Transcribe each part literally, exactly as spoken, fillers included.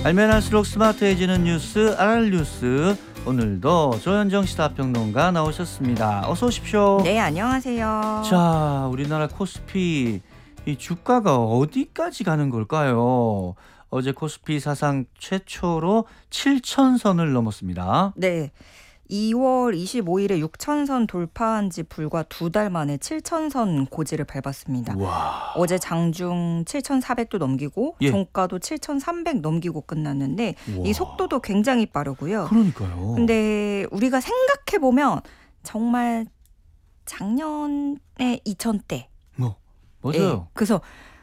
알면 할수록 스마트해지는 뉴스 알알뉴스. 오늘도 조현정 시사평론가 나오셨습니다. 어서 오십시오. 네, 안녕하세요. 자, 우리나라 코스피 이 주가가 어디까지 가는 걸까요? 어제 코스피 사상 최초로 칠천 선을 넘었습니다. 네, 이월 이십오일에 육천 선 돌파한 지 불과 두 달 만에 칠천 선 고지를 밟았습니다. 와. 어제 장중 칠천사백도 넘기고 예. 종가도 칠천삼백 넘기고 끝났는데 와. 이 속도도 굉장히 빠르고요. 그러니까요. 근데 우리가 생각해보면 정말 작년에 이천대 뭐 맞아요. 예, 그래서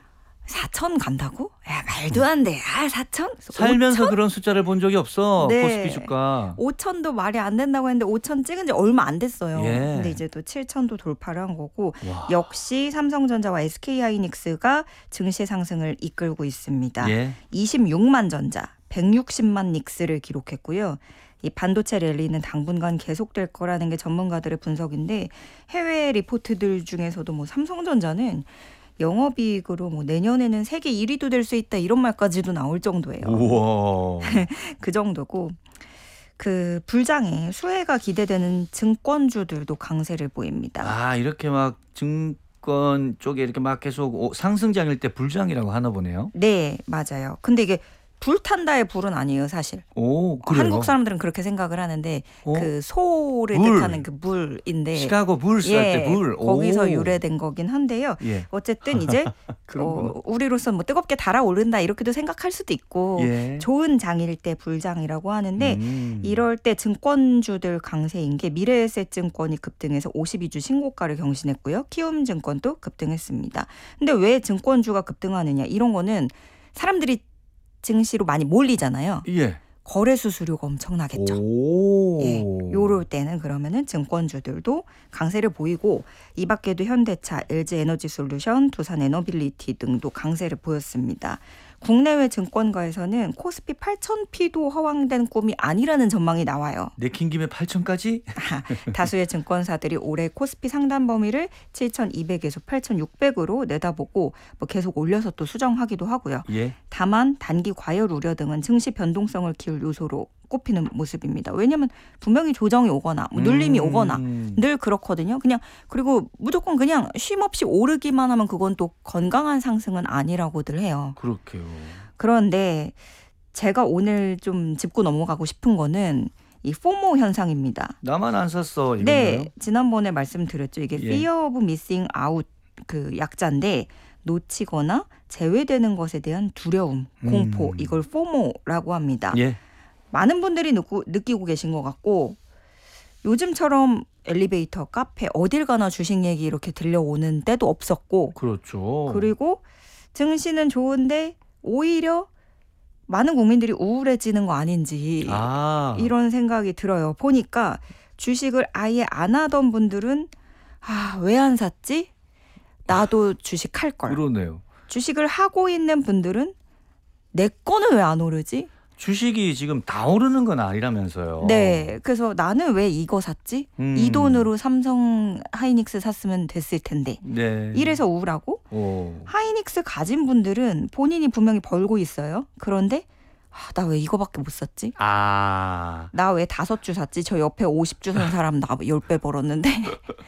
사천 간다고? 야, 말도 안 돼. 아, 사천? 살면서 오천? 그런 숫자를 본 적이 없어. 네. 코스피 주가. 오천도 말이 안 된다고 했는데 오천 찍은 지 얼마 안 됐어요. 예. 근데 이제 또 칠천도 돌파를 한 거고 와. 역시 삼성전자와 에스케이하이닉스가 증시 상승을 이끌고 있습니다. 예. 이십육만 전자, 백육십만 닉스를 기록했고요. 이 반도체 랠리는 당분간 계속될 거라는 게 전문가들의 분석인데 해외 리포트들 중에서도 뭐 삼성전자는 영업이익으로 뭐 내년에는 세계 일 위도 될 수 있다 이런 말까지도 나올 정도예요. 우와. 그 정도고 그 불장에 수혜가 기대되는 증권주들도 강세를 보입니다. 아, 이렇게 막 증권 쪽에 이렇게 막 계속 상승장일 때 불장이라고 하나 보네요. 네, 맞아요. 근데 이게 불탄다의 불은 아니에요, 사실. 오, 그래요? 한국 사람들은 그렇게 생각을 하는데 어? 그 소를 물. 뜻하는 그 물인데 시카고 불 쌀 때 예, 불. 거기서 오. 유래된 거긴 한데요. 예. 어쨌든 이제 그렇구나. 어, 우리로서 뭐 뜨겁게 달아오른다 이렇게도 생각할 수도 있고 예. 좋은 장일 때 불장이라고 하는데 음. 이럴 때 증권주들 강세인 게 미래에셋증권이 급등해서 오십이 주 신고가를 경신했고요. 키움증권도 급등했습니다. 근데 왜 증권주가 급등하느냐 이런 거는 사람들이 증시로 많이 몰리잖아요. 예. 거래 수수료가 엄청나겠죠. 오. 예, 요럴 때는 그러면은 증권주들도 강세를 보이고 이 밖에도 현대차, 엘지에너지솔루션, 두산에너빌리티 등도 강세를 보였습니다. 국내외 증권가에서는 코스피 팔천 피도 허황된 꿈이 아니라는 전망이 나와요. 내킨 김에 팔천까지? 다수의 증권사들이 올해 코스피 상단 범위를 칠천이백에서 팔천육백으로 내다보고 뭐 계속 올려서 또 수정하기도 하고요. 예. 다만 단기 과열 우려 등은 증시 변동성을 키울 요소로 꼽히는 모습입니다. 왜냐하면 분명히 조정이 오거나 뭐 눌림이 음. 오거나 늘 그렇거든요. 그냥 그리고 무조건 그냥 쉼 없이 오르기만 하면 그건 또 건강한 상승은 아니라고들 해요. 그렇게요. 그런데 제가 오늘 좀 짚고 넘어가고 싶은 거는 이 포모 현상입니다. 나만 안 샀어. 이건가요? 네, 지난번에 말씀드렸죠. 이게 예. Fear of Missing Out 그 약자인데 놓치거나 제외되는 것에 대한 두려움, 공포 음. 이걸 포모라고 합니다. 예. 많은 분들이 느끼고, 느끼고 계신 것 같고 요즘처럼 엘리베이터, 카페 어딜 가나 주식 얘기 이렇게 들려오는 때도 없었고 그렇죠. 그리고 증시는 좋은데 오히려 많은 국민들이 우울해지는 거 아닌지 아. 이런 생각이 들어요. 보니까 주식을 아예 안 하던 분들은 아, 왜 안 샀지? 나도 주식 할 걸. 그러네요. 주식을 하고 있는 분들은 내 거는 왜 안 오르지? 주식이 지금 다 오르는 건 아니라면서요. 네. 그래서 나는 왜 이거 샀지? 음. 이 돈으로 삼성 하이닉스 샀으면 됐을 텐데. 네. 이래서 우울하고 오. 하이닉스 가진 분들은 본인이 분명히 벌고 있어요. 그런데 아, 나 왜 이거밖에 못 샀지? 아. 나 왜 다섯 주 샀지? 저 옆에 오십 주 산 사람 나 십 배 벌었는데.